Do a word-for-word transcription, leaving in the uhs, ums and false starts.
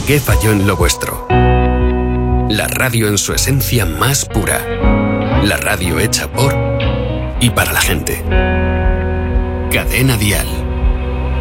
¿Qué falló en lo vuestro? La radio en su esencia más pura. La radio hecha por y para la gente. Cadena Dial.